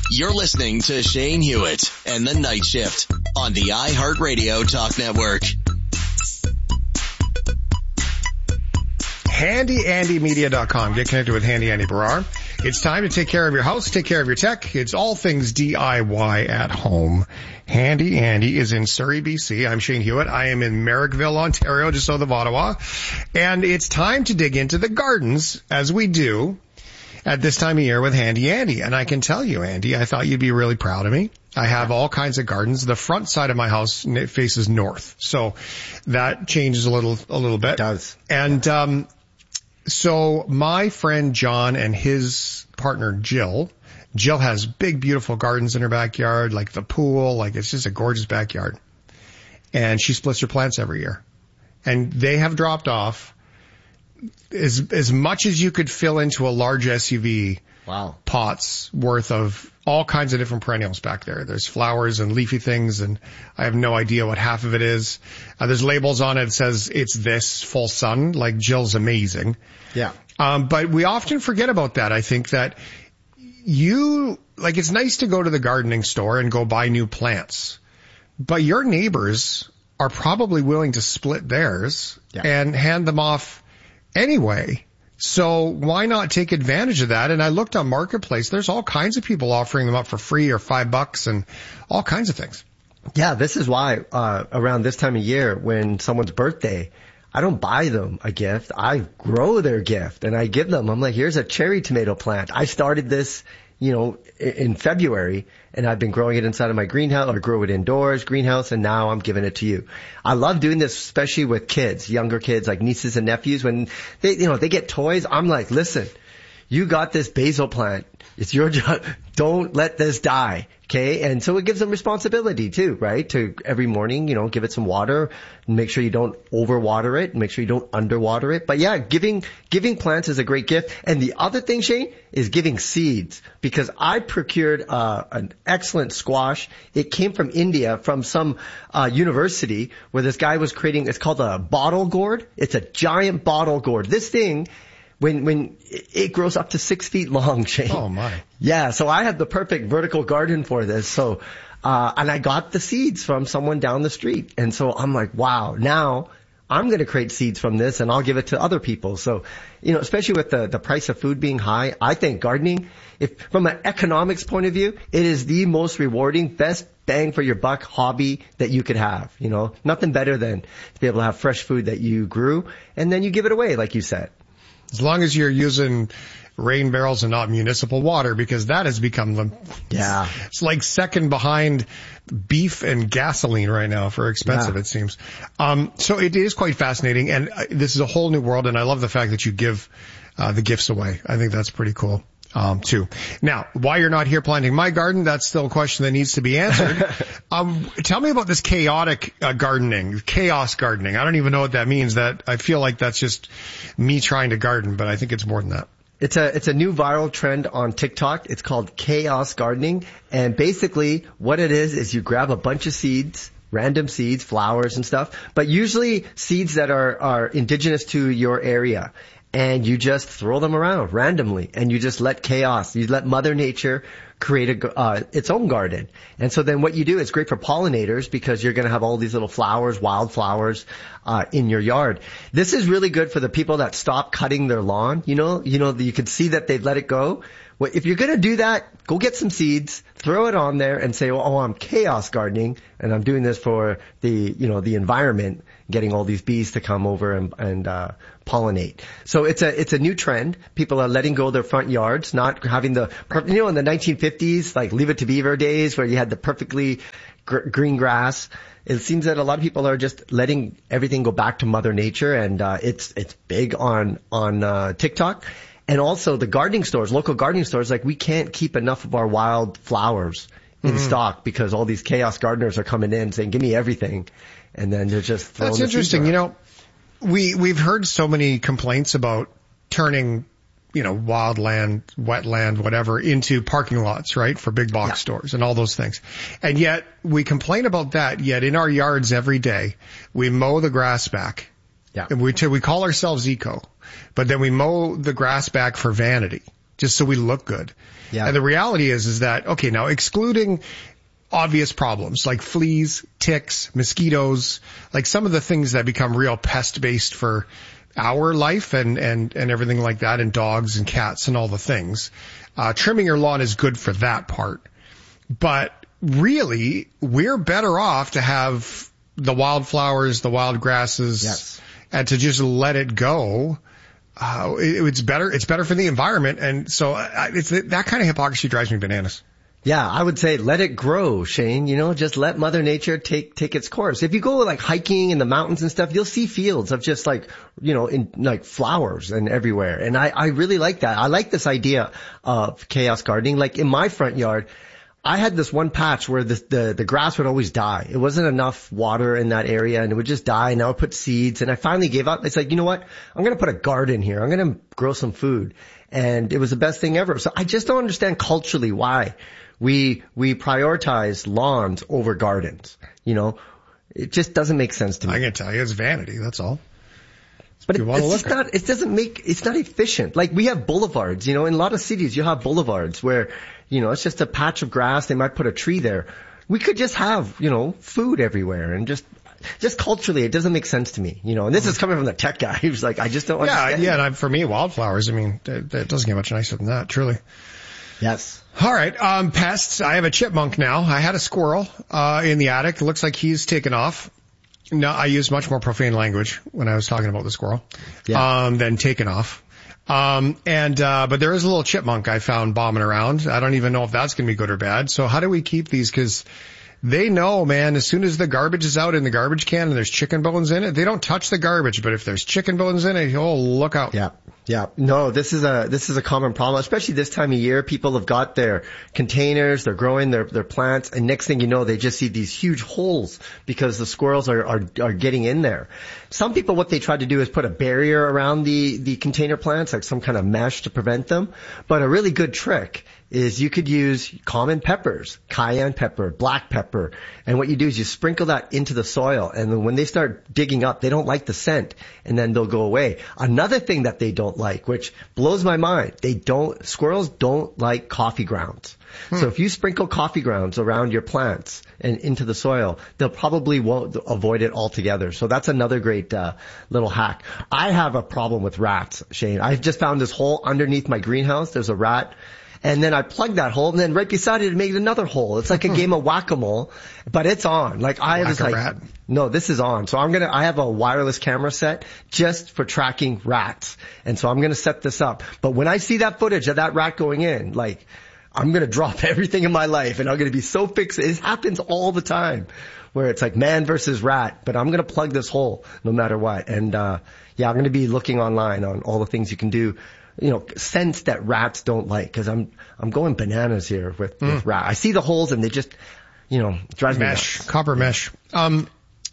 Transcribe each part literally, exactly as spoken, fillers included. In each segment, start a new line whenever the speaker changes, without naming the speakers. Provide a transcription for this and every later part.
You're listening to Shane Hewitt and the Night Shift on the iHeartRadio Talk Network.
handy andy media dot com. Get connected with Handy Andy Barrar. It's time to take care of your house, take care of your tech. It's all things D I Y at home. Handy Andy is in Surrey, B C. I'm Shane Hewitt. I am in Merrickville, Ontario, just south of Ottawa. And it's time to dig into the gardens, as we do at this time of year with Handy Andy. And I can tell you, Andy, I thought you'd be really proud of me. I have all kinds of gardens. The front side of my house faces north, so that changes a little, a little bit.
It does.
And, um, so my friend John and his partner Jill, Jill has big, beautiful gardens in her backyard, like the pool, like it's just a gorgeous backyard. And she splits her plants every year. And they have dropped off as, as much as you could fill into a large S U V.
Wow.
Pots worth of all kinds of different perennials back there. There's flowers and leafy things, and I have no idea what half of it is. Uh, there's labels on it that says it's this full sun, like Jill's amazing.
Yeah.
Um, but we often forget about that. I think that you, like, it's nice to go to the gardening store and go buy new plants, but your neighbors are probably willing to split theirs
yeah.
and hand them off anyway. So why not take advantage of that? And I looked on Marketplace. There's all kinds of people offering them up for free or five bucks and all kinds of things.
Yeah, this is why uh around this time of year when someone's birthday, I don't buy them a gift. I grow their gift and I give them. I'm like, here's a cherry tomato plant. I started this, you know, in February, and I've been growing it inside of my greenhouse, or grew it indoors, greenhouse, and now I'm giving it to you. I love doing this, especially with kids, younger kids, like nieces and nephews. When they, you know, they get toys, I'm like, listen, you got this basil plant. It's your job. Don't let this die. Okay. And so it gives them responsibility too, right? To every morning, you know, give it some water, make sure you don't overwater it, make sure you don't underwater it. But yeah, giving, giving plants is a great gift. And the other thing, Shane, is giving seeds, because I procured, uh, an excellent squash. It came from India, from some, uh, university where this guy was creating, it's called a bottle gourd. It's a giant bottle gourd. This thing, When, when it grows up to six feet long, Shane.
Oh my.
Yeah. So I had the perfect vertical garden for this. So, uh, and I got the seeds from someone down the street. And so I'm like, wow, now I'm going to create seeds from this and I'll give it to other people. So, you know, especially with the, the price of food being high, I think gardening, if from an economics point of view, it is the most rewarding, best bang for your buck hobby that you could have. You know, nothing better than to be able to have fresh food that you grew and then you give it away, like you said.
As long as you're using rain barrels and not municipal water, because that has become the,
yeah,
it's like second behind beef and gasoline right now for expensive,
yeah.
it seems. Um, so it is quite fascinating. And uh, this is a whole new world. And I love the fact that you give, uh, the gifts away. I think that's pretty cool. Um, too. Now, why you're not here planting my garden, that's still a question that needs to be answered. um, tell me about this chaotic uh, gardening, chaos gardening. I don't even know what that means. That I feel like that's just me trying to garden, but I think it's more than that.
It's a, it's a new viral trend on TikTok. It's called chaos gardening. And basically what it is, is you grab a bunch of seeds, random seeds, flowers and stuff, but usually seeds that are, are indigenous to your area. And you just throw them around randomly, and you just let chaos, you let Mother Nature create a, uh, its own garden. And so then what you do, it's great for pollinators because you're going to have all these little flowers, wildflowers, uh, in your yard. This is really good for the people that stop cutting their lawn. You know, you know, you can see that they've let it go. Well, if you're going to do that, go get some seeds, throw it on there and say, oh, I'm chaos gardening and I'm doing this for the, you know, the environment, getting all these bees to come over and, and, uh, pollinate. So it's a, it's a new trend. People are letting go of their front yards, not having the, you know, in the nineteen fifties, like Leave It to Beaver days where you had the perfectly gr- green grass. It seems that a lot of people are just letting everything go back to Mother Nature, and, uh, it's, it's big on, on, uh, TikTok. And also the gardening stores, local gardening stores, like we can't keep enough of our wild flowers in mm-hmm. stock because all these chaos gardeners are coming in saying, give me everything. And then they're just throwing
That's
the
interesting. You know, we, we've heard so many complaints about turning, you know, wild land, wetland, whatever, into parking lots, right? For big box yeah. stores and all those things. And yet we complain about that. Yet in our yards every day, we mow the grass back. Yeah. And we, we call ourselves eco, but then we mow the grass back for vanity. just so we look good.
Yeah.
And the reality is, is that, okay, now excluding obvious problems like fleas, ticks, mosquitoes, like some of the things that become real pest based for our life and, and, and everything like that, and dogs and cats and all the things. Uh, trimming your lawn is good for that part. But really, we're better off to have the wildflowers, the wild grasses,
yes.
and to just let it go. Uh, it, it's better, it's better for the environment. And so uh, it's, that kind of hypocrisy drives me bananas.
Yeah, I would say let it grow, Shane. You know, just let Mother Nature take take its course. If you go like hiking in the mountains and stuff, you'll see fields of just like, you know, in like flowers and everywhere. And I, I really like that. I like this idea of chaos gardening. Like in my front yard, I had this one patch where the, the, the grass would always die. It wasn't enough water in that area and it would just die. And I would put seeds and I finally gave up. It's like, you know what? I'm going to put a garden here. I'm going to grow some food. And it was the best thing ever. So I just don't understand culturally why we, we prioritize lawns over gardens. You know, it just doesn't make sense to me.
I can tell you it's vanity. That's all.
But
You
it,
wanna
it's
look
just
at
not, it doesn't make, it's not efficient. Like we have boulevards, you know, in a lot of cities you have boulevards where, you know, it's just a patch of grass. They might put a tree there. We could just have, you know, food everywhere and just, just culturally, it doesn't make sense to me, you know, and this is coming from the tech guy who's like, I just don't
Yeah,
understand.
yeah. And I, for me, wildflowers, I mean, it, it doesn't get much nicer than that, truly.
Yes.
All right. Um, pests. I have a chipmunk now. I had a squirrel, uh, in the attic. It looks like he's taken off. No, I used much more profane language when I was talking about the squirrel,
Yeah.
um, than taken off. Um, and, uh, but there is a little chipmunk I found bombing around. I don't even know if that's going to be good or bad. So how do we keep these? Cause they know, man, as soon as the garbage is out in the garbage can and there's chicken bones in it, they don't touch the garbage. But if there's chicken bones in it, oh, look out.
Yeah. Yeah. No, this is a, this is a common problem, especially this time of year. People have got their containers, they're growing their, their plants, and next thing you know, they just see these huge holes because the squirrels are, are, are getting in there. Some people, what they try to do is put a barrier around the, the container plants, like some kind of mesh to prevent them. But a really good trick is you could use common peppers, cayenne pepper, black pepper, and what you do is you sprinkle that into the soil, and then when they start digging up, they don't like the scent, and then they'll go away. Another thing that they don't like, which blows my mind, they don't, squirrels don't like coffee grounds. Hmm. So if you sprinkle coffee grounds around your plants and into the soil, they'll probably won't avoid it altogether. So that's another great uh, little hack. I have a problem with rats, Shane. I've just found this hole underneath my greenhouse. There's a rat. And then I plugged that hole, and then right beside it, it made another hole. It's like a game of whack-a-mole, but it's on. Like I was like,
Whack-a-rat.
no, this is on. So I'm gonna, I have a wireless camera set just for tracking rats, and so I'm gonna set this up. But when I see that footage of that rat going in, like, I'm gonna drop everything in my life, and I'm gonna be so fixated. It happens all the time, where it's like man versus rat. But I'm gonna plug this hole no matter what. And uh yeah, I'm gonna be looking online on all the things you can do. You know, sense that rats don't like, because I'm I'm going bananas here with, mm. with rat. I see the holes and they just, you know, drive
mesh,
me nuts.
copper mesh. Um,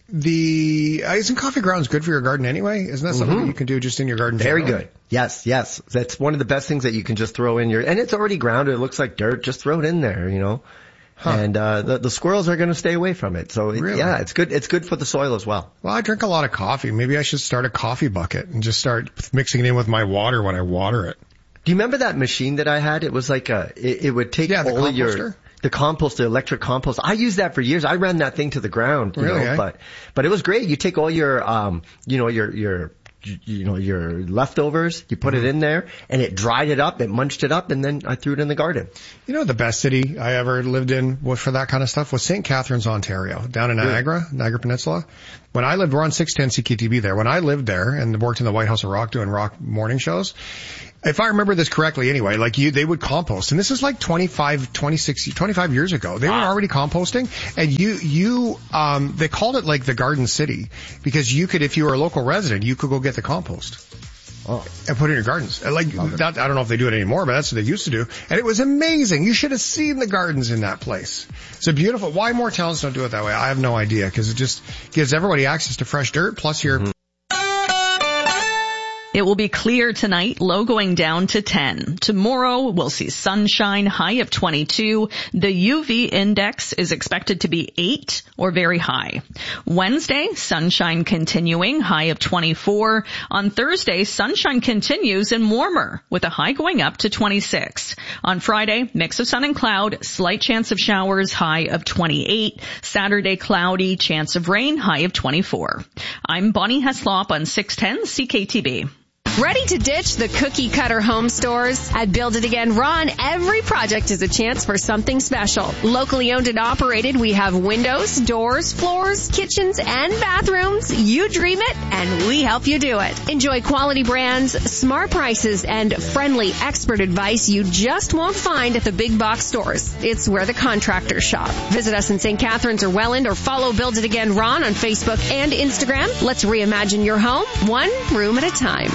the uh, isn't coffee grounds good for your garden anyway? Isn't that something
Mm-hmm.
that you can do just in your garden?
Very
generally?
good. Yes, yes. That's one of the best things that you can just throw in your, and it's already grounded. It looks like dirt. Just throw it in there, you know. Huh. And uh the, the squirrels are going to stay away from it. So it,
Really?
yeah, it's good. It's good for the soil as well.
Well, I drink a lot of coffee. Maybe I should start a coffee bucket and just start mixing it in with my water when I water it.
Do you remember that machine that I had? It was like a, it, it would take
Yeah, the
all of your,
composter?
the compost, the electric compost. I used that for years. I ran that thing to the ground, you
Really,
know,
eh?
but, but it was great. You take all your, um, you know, your, your, you know, your leftovers, you put
Mm-hmm.
it in there, and it dried it up, it munched it up, and then I threw it in the garden.
You know, the best city I ever lived in was for that kind of stuff was Saint Catharines, Ontario, down in Niagara, Niagara Peninsula. When I lived, we're on six ten C K T V there. When I lived there and worked in the White House of Rock doing rock morning shows, if I remember this correctly anyway, like you, they would compost. And this is like twenty-five, twenty-six, twenty-five years ago. They were already composting. And you, you, um, they called it like the Garden City because you could, if you were a local resident, you could go get the compost.
Oh.
And put it in your gardens. Like, that, I don't know if they do it anymore, but that's what they used to do. And it was amazing. You should have seen the gardens in that place. It's a beautiful, why more towns don't do it that way? I have no idea, because it just gives everybody access to fresh dirt, plus you're,
Mm-hmm.
It will be clear tonight, low going down to ten. Tomorrow, we'll see sunshine, high of twenty-two. The U V index is expected to be eight or very high. Wednesday, sunshine continuing, high of twenty-four. On Thursday, sunshine continues and warmer, with a high going up to twenty-six. On Friday, mix of sun and cloud, slight chance of showers, high of twenty-eight. Saturday, cloudy, chance of rain, high of twenty-four. I'm Bonnie Heslop on six ten C K T B.
Ready to ditch the cookie cutter home stores? At Build It Again Ron, every project is a chance for something special. Locally owned and operated, we have windows, doors, floors, kitchens, and bathrooms. You dream it, and we help you do it. Enjoy quality brands, smart prices, and friendly expert advice you just won't find at the big box stores. It's where the contractors shop. Visit us in Saint Catharines or Welland, or follow Build It Again Ron on Facebook and Instagram. Let's reimagine your home, one room at a time.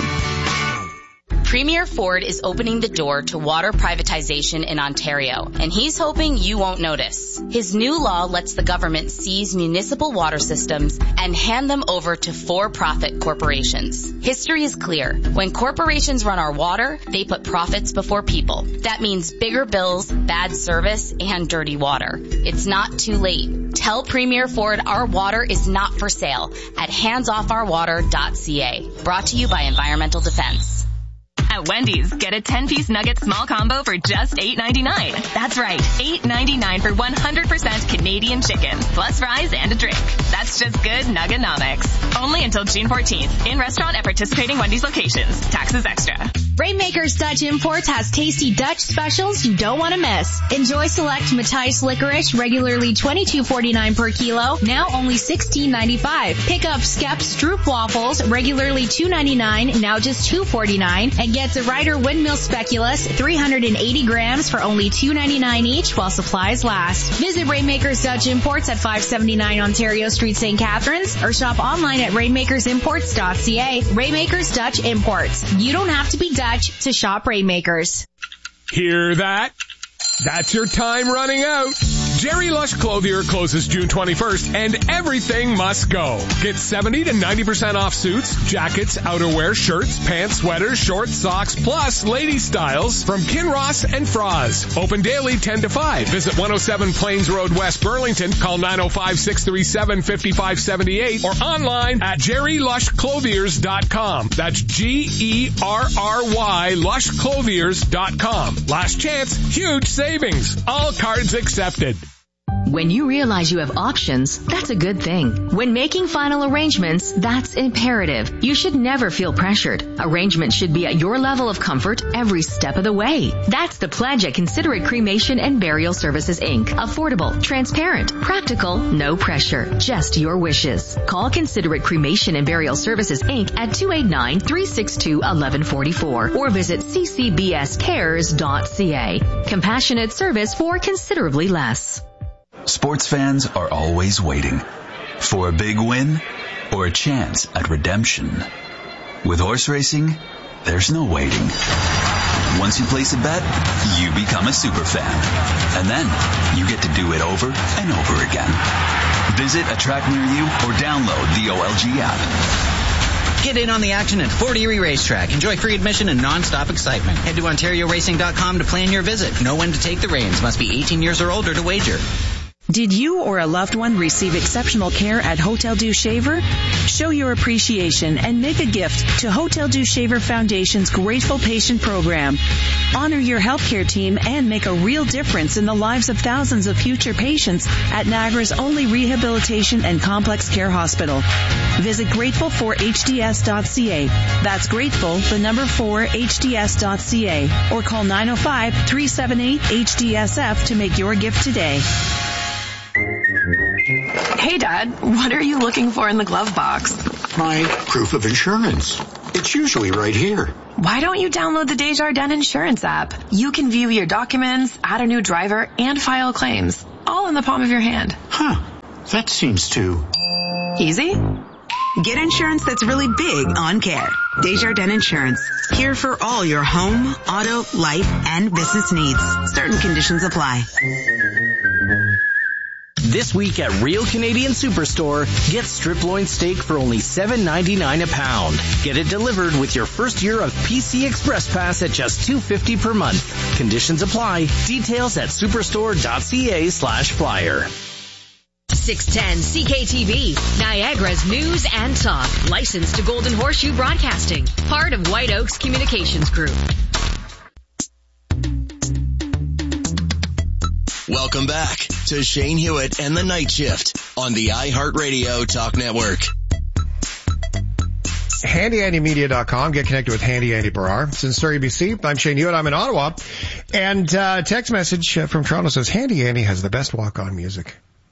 Premier Ford is opening the door to water privatization in Ontario, and he's hoping you won't notice. His new law lets the government seize municipal water systems and hand them over to for-profit corporations. History is clear. When corporations run our water, they put profits before people. That means bigger bills, bad service, and dirty water. It's not too late. Tell Premier Ford our water is not for sale at hands off our water dot c a. Brought to you by Environmental Defense.
At Wendy's, get a ten-piece nugget small combo for just eight ninety-nine. That's right, eight ninety-nine for one hundred percent Canadian chicken, plus fries and a drink. That's just good Nugganomics. Only until June fourteenth. In restaurant at participating Wendy's locations. Taxes extra.
Rainmakers Dutch Imports has tasty Dutch specials you don't want to miss. Enjoy select Matthijs licorice, regularly twenty-two forty-nine per kilo, now only sixteen ninety-five. Pick up Skep Stroop waffles, regularly two ninety-nine, now just two forty-nine, and get the Ryder Windmill Speculoos, three hundred eighty grams for only two ninety-nine each while supplies last. Visit Rainmakers Dutch Imports at five seventy-nine Ontario Street, Saint Catharines, or shop online at rainmakers imports dot c a. Rainmakers Dutch Imports. You don't have to be Dutch to shop Rainmakers.
Hear that? That's your time running out. Jerry Lush Clothier closes June twenty-first, and everything must go. Get seventy to ninety percent off suits, jackets, outerwear, shirts, pants, sweaters, shorts, socks, plus lady styles from Kinross and Froz. Open daily ten to five. Visit one oh seven Plains Road, West Burlington. Call nine oh five, six three seven, five five seven eight or online at jerry lush clothiers dot com. That's G E R R Y lush clothiers dot com. Last chance, huge savings. All cards accepted.
When you realize you have options, that's a good thing. When making final arrangements, that's imperative. You should never feel pressured. Arrangements should be at your level of comfort every step of the way. That's the pledge at Considerate Cremation and Burial Services, Incorporated. Affordable, transparent, practical, no pressure, just your wishes. Call Considerate Cremation and Burial Services, Incorporated at two eight nine, three six two, one one four four or visit c c b s cares dot c a. Compassionate service for considerably less.
Sports fans are always waiting for a big win or a chance at redemption. With horse racing, there's no waiting. Once you place a bet, you become a super fan. And then you get to do it over and over again. Visit a track near you or download the O L G app.
Get in on the action at Fort Erie Racetrack. Enjoy free admission and non-stop excitement. Head to ontario racing dot com to plan your visit. Know when to take the reins. Must be eighteen years or older to wager.
Did you or a loved one receive exceptional care at Hotel Dieu Shaver? Show your appreciation and make a gift to Hotel Dieu Shaver Foundation's Grateful Patient Program. Honor your healthcare team and make a real difference in the lives of thousands of future patients at Niagara's only rehabilitation and complex care hospital. Visit grateful for h d s dot c a. That's grateful, the number four, h d s dot c a. Or call nine oh five, three seven eight, H D S F to make your gift today.
Hey, Dad, what are you looking for in the glove box?
My proof of insurance. It's usually right here.
Why don't you download the Desjardins Insurance app? You can view your documents, add a new driver, and file claims, all in the palm of your hand.
Huh. That seems too...
easy?
Get insurance that's really big on care. Desjardins Insurance. Here for all your home, auto, life, and business needs. Certain conditions apply.
This week at Real Canadian Superstore, get strip loin steak for only seven ninety-nine a pound. Get it delivered with your first year of P C Express Pass at just two fifty per month. Conditions apply. Details at superstore.ca slash flyer.
six ten C K T V, Niagara's news and talk. Licensed to Golden Horseshoe Broadcasting. Part of White Oaks Communications Group.
Welcome back to Shane Hewitt and the Night Shift on the iHeartRadio Talk Network.
Handy Andy Media dot com. Get connected with Handy Andy Barrar. It's in Surrey, B C. I'm Shane Hewitt. I'm in Ottawa. And uh text message from Toronto says, Handy Andy has the best walk-on music.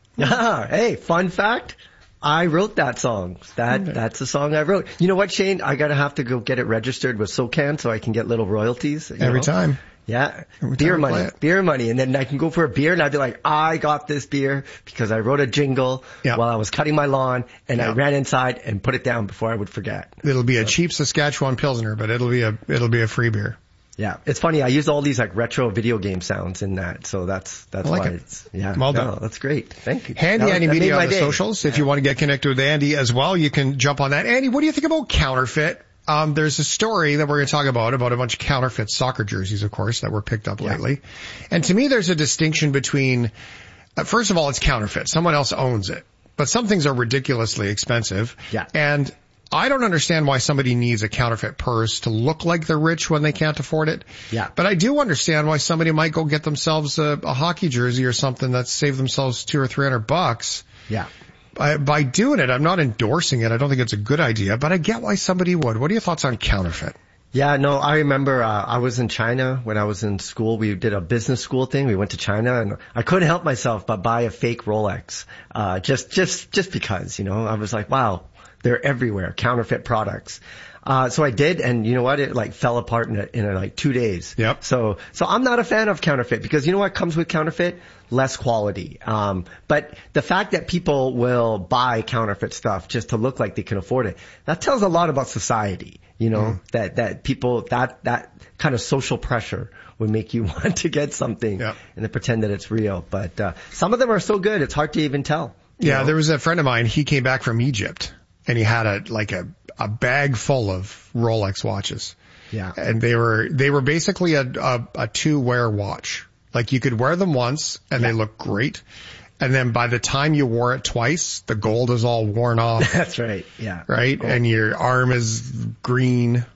Ah, hey, fun fact. I wrote that song. That okay. That's the song I wrote. You know what, Shane? I gotta have to go get it registered with SoCan so I can get little royalties. You
Every
know?
time.
Yeah.
Every
beer
time
money. Beer money. And then I can go for a beer and I'd be like, I got this beer because I wrote a jingle yep. while I was cutting my lawn and yep. I ran inside and put it down before I would forget.
It'll be
so.
a cheap Saskatchewan Pilsner, but it'll be a, it'll be a free beer.
Yeah. It's funny. I use all these like retro video game sounds in that. So that's, that's
like
why
it.
it's, yeah.
Well done.
No, that's great. Thank you.
Handy Andy Media on the
day.
socials. If you want to get connected with Andy as well, you can jump on that. Andy, what do you think about counterfeit? Um, there's a story that we're going to talk about, about a bunch of counterfeit soccer jerseys, of course, that were picked up yeah. lately. And to me, there's a distinction between, uh, first of all, it's counterfeit. Someone else owns it. But some things are ridiculously expensive.
Yeah.
And I don't understand why somebody needs a counterfeit purse to look like they're rich when they can't afford it.
Yeah.
But I do understand why somebody might go get themselves a, a hockey jersey or something that saved themselves two or three hundred bucks.
Yeah.
By, by doing it, I'm not endorsing it. I don't think it's a good idea, but I get why somebody would. What are your thoughts on counterfeit?
Yeah, no, I remember, uh, I was in China when I was in school. We did a business school thing. We went to China and I couldn't help myself but buy a fake Rolex. Uh, just, just, just because, you know, I was like, wow, they're everywhere, counterfeit products. Uh, so I did, and you know what? It like fell apart in, a, in a, like two days.
Yep.
So, so I'm not a fan of counterfeit because you know what comes with counterfeit? Less quality. Um, but the fact that people will buy counterfeit stuff just to look like they can afford it, that tells a lot about society. You know, mm. that, that people, that, that kind of social pressure would make you want to get something yep. and then pretend that it's real. But, uh, some of them are so good, it's hard to even tell.
Yeah,
know?
There was a friend of mine, he came back from Egypt and he had a, like a, a bag full of Rolex watches.
Yeah.
And they were, they were basically a, a, a two-wear watch. Like you could wear them once and yeah. they look great. And then by the time you wore it twice, the gold is all worn off.
That's right. Yeah.
Right.
Gold.
And your arm is green.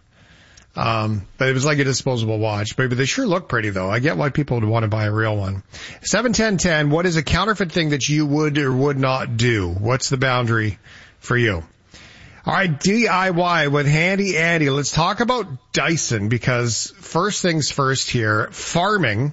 Um, but it was like a disposable watch. But, but they sure look pretty though. I get why people would want to buy a real one. seven ten ten, what is a counterfeit thing that you would or would not do? What's the boundary for you? All right, D I Y with Handy Andy. Let's talk about Dyson because first things first here, farming.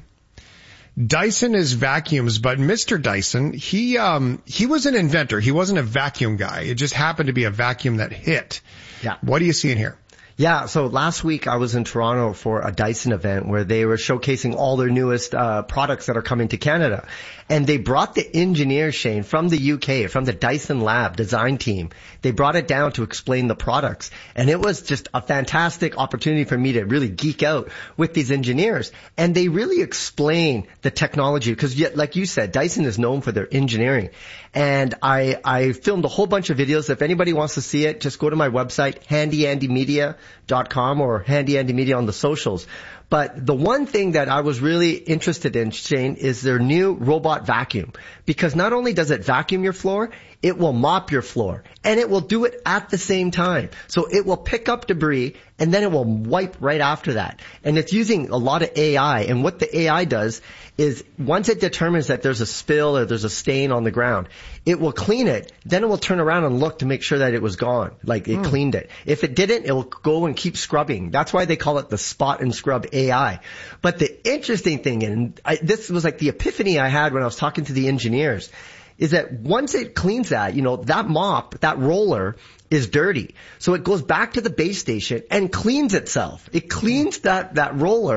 Dyson is vacuums, but Mister Dyson, he, um, he was an inventor. He wasn't a vacuum guy. It just happened to be a vacuum that hit.
Yeah.
What are you seeing here?
Yeah, so last week I was in Toronto for a Dyson event where they were showcasing all their newest uh products that are coming to Canada. And they brought the engineers, Shane, from the U K, from the Dyson Lab design team. They brought it down to explain the products. And it was just a fantastic opportunity for me to really geek out with these engineers. And they really explain the technology because, like you said, Dyson is known for their engineering. And I, I filmed a whole bunch of videos. If anybody wants to see it, just go to my website, handy andy media dot com or Handy Andy Media on the socials. But the one thing that I was really interested in, Shane, is their new robot vacuum. Because not only does it vacuum your floor, it will mop your floor. And it will do it at the same time. So it will pick up debris and then it will wipe right after that. And it's using a lot of A I. And what the A I does is once it determines that there's a spill or there's a stain on the ground, it will clean it. Then it will turn around and look to make sure that it was gone. Like it mm. cleaned it. If it didn't, it will go and keep scrubbing. That's why they call it the spot and scrub A I. But the interesting thing, and I, this was like the epiphany I had when I was talking to the engineers, is that once it cleans that, you know, that mop, that roller is dirty. So it goes back to the base station and cleans itself. It cleans that, that roller,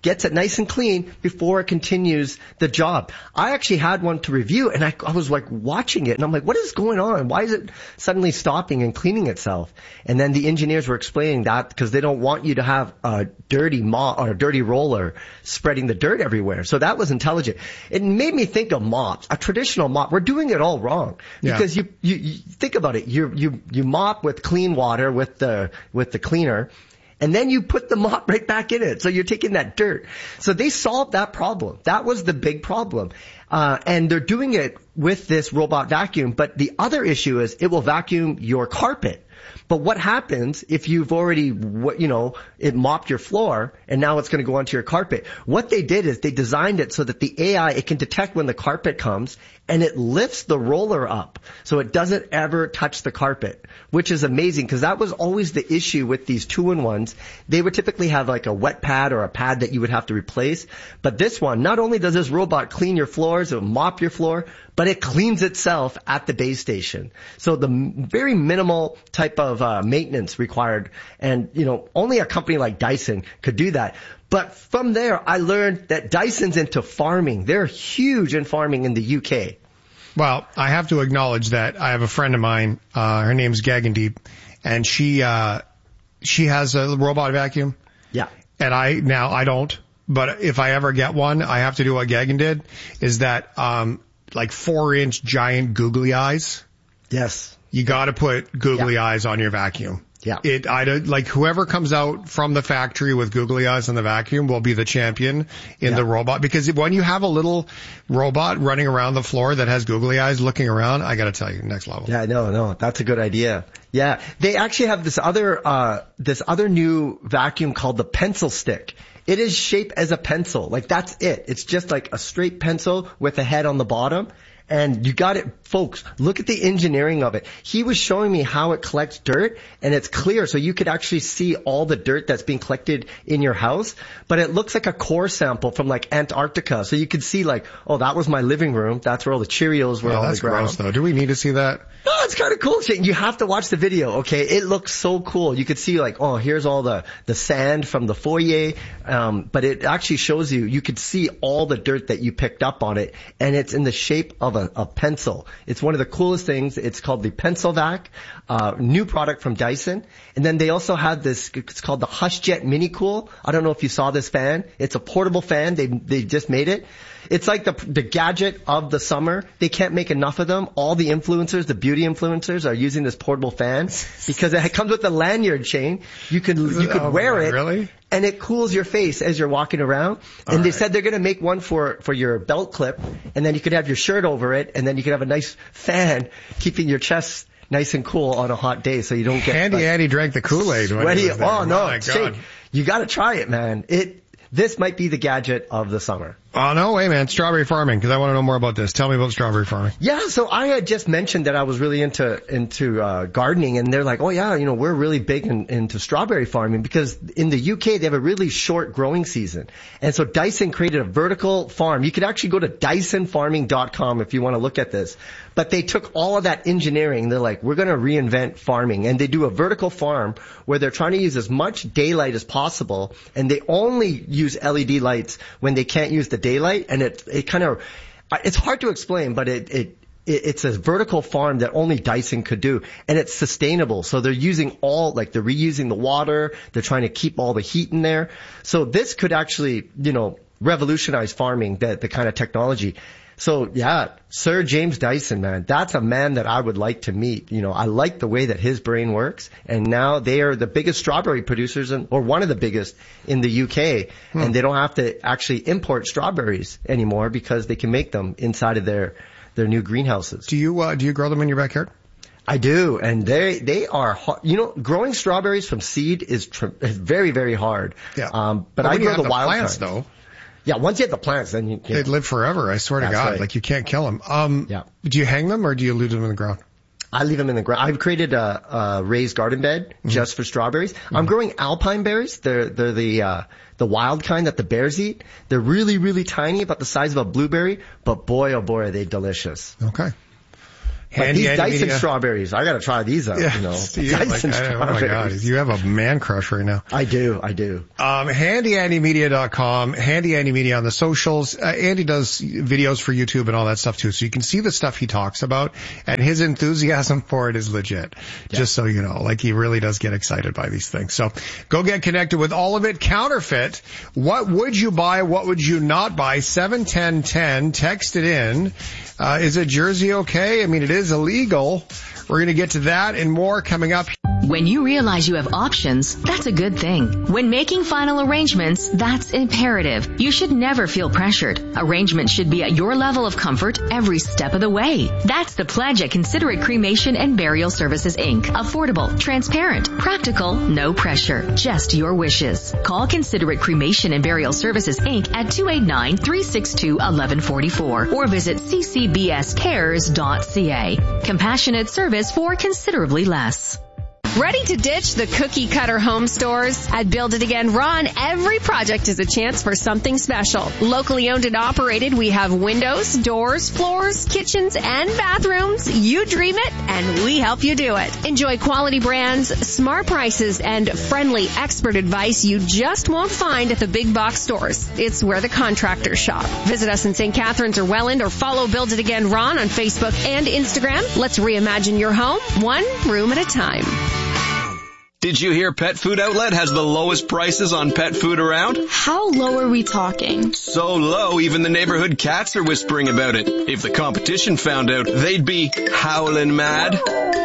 gets it nice and clean before it continues the job. I actually had one to review, and I, I was like watching it, and I'm like, what is going on? Why is it suddenly stopping and cleaning itself? And then the engineers were explaining that because they don't want you to have a dirty mop or a dirty roller spreading the dirt everywhere. So that was intelligent. It made me think of mops. A traditional mop, we're doing it all wrong. Because yeah. you, you, you think about it, you, you, you mop with clean water with the, with the cleaner, and then you put the mop right back in it. So you're taking that dirt. So they solved that problem. That was the big problem. Uh, and they're doing it with this robot vacuum. But the other issue is it will vacuum your carpet. But what happens if you've already, you know, it mopped your floor and now it's going to go onto your carpet? What they did is they designed it so that the A I, it can detect when the carpet comes and it lifts the roller up so it doesn't ever touch the carpet, which is amazing because that was always the issue with these two-in-ones. They would typically have like a wet pad or a pad that you would have to replace. But this one, not only does this robot clean your floors, it'll mop your floor, but it cleans itself at the base station. So the m- very minimal type of uh, maintenance required. And, you know, only a company like Dyson could do that. But from there, I learned that Dyson's into farming. They're huge in farming in the U K.
Well, I have to acknowledge that I have a friend of mine, uh, her name's Gagandeep, and she, uh, she has a robot vacuum.
Yeah.
And I, now I don't, but if I ever get one, I have to do what Gagan did, is that, um, like four inch giant googly eyes.
Yes.
You gotta put googly
yeah.
eyes on your vacuum.
Yeah.
It, I don't, like whoever comes out from the factory with googly eyes on the vacuum will be the champion in
yeah.
the robot. Because when you have a little robot running around the floor that has googly eyes looking around, I gotta tell you, next level.
Yeah, no, no, that's a good idea. Yeah. They actually have this other, uh, this other new vacuum called the pencil stick. It is shaped as a pencil. Like that's it. It's just like a straight pencil with a head on the bottom. And you got it, folks, look at the engineering of it. He was showing me how it collects dirt and it's clear. So you could actually see all the dirt that's being collected in your house, but it looks like a core sample from like Antarctica. So you could see like, oh, that was my living room. That's where all the Cheerios were
yeah,
on
that's
the ground.
Gross though. Do we need to see that?
No, it's kind of cool. You have to watch the video, okay? It looks so cool. You could see like, oh, here's all the, the sand from the foyer. Um, but it actually shows you, you could see all the dirt that you picked up on it. And it's in the shape of a, a pencil. It's one of the coolest things. It's called the Pencil Vac, uh, new product from Dyson. And then they also have this, it's called the HushJet Mini Cool. I don't know if you saw this fan. It's a portable fan. They, they just made it. It's like the the gadget of the summer. They can't make enough of them. All the influencers, the beauty influencers, are using this portable fan because it comes with a lanyard chain. You can you could
oh,
wear it,
really?
And it cools your face as you're walking around. And
All
they
right.
said they're going to make one for for your belt clip, and then you could have your shirt over it, and then you could have a nice fan keeping your chest nice and cool on a hot day, so you don't get
Handy
like,
Andy drank the Kool-Aid. When
sweaty.
he was there.
Oh no,
My
Shane,
God.
you got to try it, man. It this might be the gadget of the summer.
Oh, no way, man. Strawberry farming, because I want to know more about this. Tell me about strawberry farming.
Yeah, so I had just mentioned that I was really into into uh gardening, and they're like, oh yeah, you know, we're really big in, into strawberry farming because in the U K they have a really short growing season. And so Dyson created a vertical farm. You could actually go to dyson farming dot com if you want to look at this. But they took all of that engineering, they're like, we're going to reinvent farming. And they do a vertical farm where they're trying to use as much daylight as possible, and they only use L E D lights when they can't use the daylight. And it it kind of, it's hard to explain, but it, it it's a vertical farm that only Dyson could do, and it's sustainable. So they're using all, like they're reusing the water, they're trying to keep all the heat in there. So this could actually, you know, revolutionize farming, the, the kind of technology. So yeah, Sir James Dyson, man, that's a man that I would like to meet. You know, I like the way that his brain works, and now they are the biggest strawberry producers, in, or one of the biggest in the U K, hmm. and they don't have to actually import strawberries anymore because they can make them inside of their their new greenhouses.
Do you uh, do you grow them in your backyard?
I do, and they they are hard. You know, growing strawberries from seed is, tr- is very very hard.
Yeah,
um, but
well,
I grow the,
the
wild
plants
kinds.
though.
Yeah, once you have the plants, then you, you
they'd
know.
live forever. I swear to
That's
God,
right.
like you can't kill them. Um,
yeah.
Do you hang them or do you leave them in the ground?
I leave them in the ground. I've created a, a raised garden bed mm-hmm. just for strawberries. Mm-hmm. I'm growing alpine berries. They're they're the uh, the wild kind that the bears eat. They're really really tiny, about the size of a blueberry. But boy, oh boy, are they delicious.
Okay. Handy
these
Andy
Dyson
Media.
strawberries, I got to try these out.
Yeah,
You know,
see,
Dyson
like, I- oh my God,
strawberries.
you have a man crush right now.
I do, I do.
Um, handy andy media dot com, Handy Andy Media on the socials. Uh, Andy does videos for YouTube and all that stuff too, so you can see the stuff he talks about, and his enthusiasm for it is legit. Yeah. Just so you know, like he really does get excited by these things. So go get connected with all of it. Counterfeit. What would you buy? What would you not buy? seven ten ten. Text it in. Uh, is a jersey okay? I mean, it is illegal. We're going to get to that and more coming up.
When you realize you have options, that's a good thing. When making final arrangements, that's imperative. You should never feel pressured. Arrangements should be at your level of comfort every step of the way. That's the pledge at Considerate Cremation and Burial Services, Incorporated. Affordable, transparent, practical, no pressure. Just your wishes. Call Considerate Cremation and Burial Services, Incorporated at two eight nine, three six two, one one four four or visit c c b s cares dot c a. Compassionate service for considerably less.
Ready to ditch the cookie cutter home stores? At Build It Again Ron, every project is a chance for something special. Locally owned and operated, we have windows, doors, floors, kitchens, and bathrooms. You dream it, and we help you do it. Enjoy quality brands, smart prices, and friendly expert advice you just won't find at the big box stores. It's where the contractors shop. Visit us in Saint Catharines or Welland, or follow Build It Again Ron on Facebook and Instagram. Let's reimagine your home, one room at a time.
Did you hear Pet Food Outlet has the lowest prices on pet food around?
How low are we talking?
So low, even the neighborhood cats are whispering about it. If the competition found out, they'd be howling mad.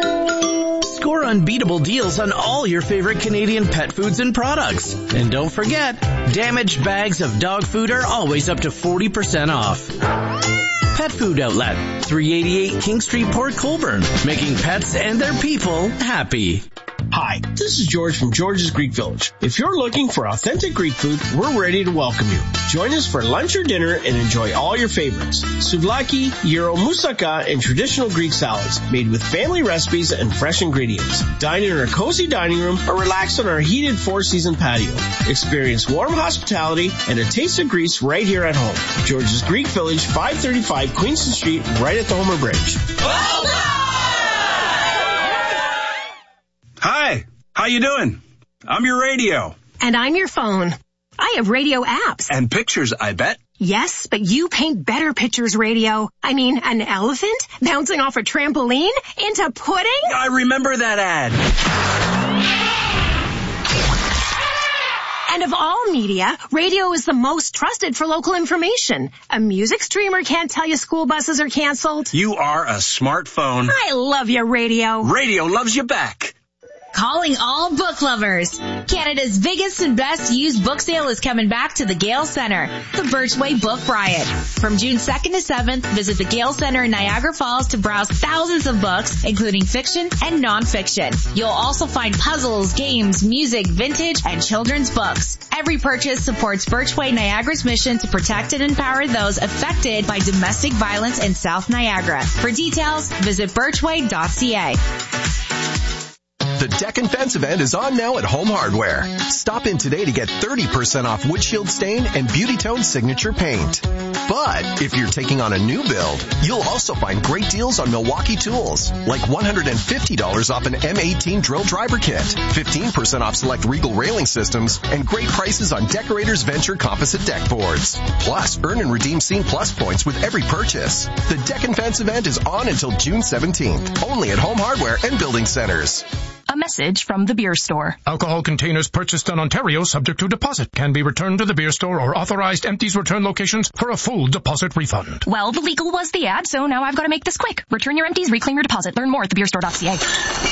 Score unbeatable deals on all your favorite Canadian pet foods and products. And don't forget, damaged bags of dog food are always up to forty percent off. Pet Food Outlet, three eighty-eight King Street, Port Colborne, making pets and their people happy.
Hi, this is George from George's Greek Village. If you're looking for authentic Greek food, we're ready to welcome you. Join us for lunch or dinner and enjoy all your favorites. Souvlaki, gyro, moussaka, and traditional Greek salads made with family recipes and fresh ingredients. Dine in our cozy dining room or relax on our heated four-season patio. Experience warm hospitality and a taste of Greece right here at home. George's Greek Village, five thirty-five Queenston Street, right at the Homer Bridge.
Hi, how you doing? I'm your radio.
And I'm your phone. I have radio apps.
And pictures, I bet.
Yes, but you paint better pictures, radio. I mean, an elephant bouncing off a trampoline into pudding?
I remember that ad.
And of all media, radio is the most trusted for local information. A music streamer can't tell you school buses are canceled.
You are a smartphone.
I love your radio.
Radio loves you back.
Calling all book lovers. Canada's biggest and best used book sale is coming back to the Gale Centre, the Birchway Book Riot. From June second to seventh, visit the Gale Centre in Niagara Falls to browse thousands of books, including fiction and non-fiction. You'll also find puzzles, games, music, vintage, and children's books. Every purchase supports Birchway Niagara's mission to protect and empower those affected by domestic violence in South Niagara. For details, visit birchway dot c a.
The Deck and Fence event is on now at Home Hardware. Stop in today to get thirty percent off windshield stain and Beauty Tone signature paint. But if you're taking on a new build, you'll also find great deals on Milwaukee tools, like one hundred fifty dollars off an M eighteen drill driver kit, fifteen percent off select Regal railing systems, and great prices on Decorators Venture composite deck boards. Plus, earn and redeem Scene Plus points with every purchase. The Deck and Fence event is on until June seventeenth, only at Home Hardware and Building Centers.
A message from the beer store.
Alcohol containers purchased in Ontario subject to deposit can be returned to the beer store or authorized empties return locations for a full deposit refund.
Well, the legal was the ad, so now I've got to make this quick. Return your empties, reclaim your deposit. Learn more at the beer store dot c a.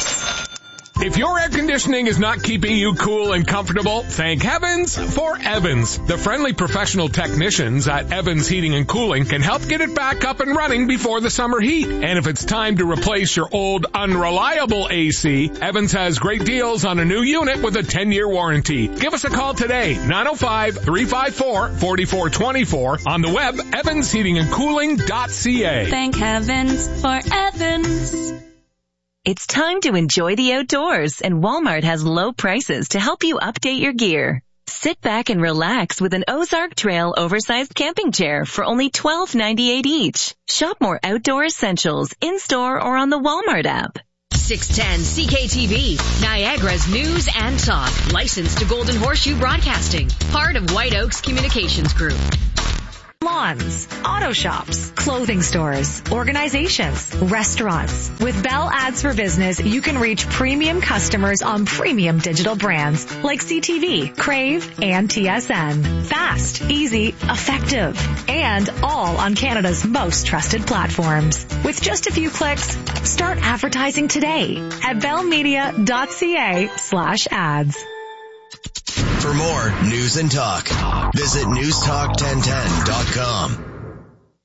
If your air conditioning is not keeping you cool and comfortable, thank heavens for Evans. The friendly professional technicians at Evans Heating and Cooling can help get it back up and running before the summer heat. And if it's time to replace your old unreliable A C, Evans has great deals on a new unit with a ten-year warranty. Give us a call today, nine oh five, three five four, four four two four, on the web, evans heating and cooling dot c a.
Thank heavens for Evans.
It's time to enjoy the outdoors, and Walmart has low prices to help you update your gear.
Sit back and relax with an Ozark Trail oversized camping chair for only twelve ninety-eight each. Shop more outdoor essentials in-store or on the Walmart app.
six ten C K T V, Niagara's news and talk. Licensed to Golden Horseshoe Broadcasting. Part of White Oaks Communications Group.
Lawns, auto shops, clothing stores, organizations, restaurants. With Bell Ads for Business, you can reach premium customers on premium digital brands like C T V, Crave, and T S N. Fast, easy, effective, and all on Canada's most trusted platforms. With just a few clicks, start advertising today at bellmedia.ca slash ads.
For more news and talk, visit news talk ten ten dot com.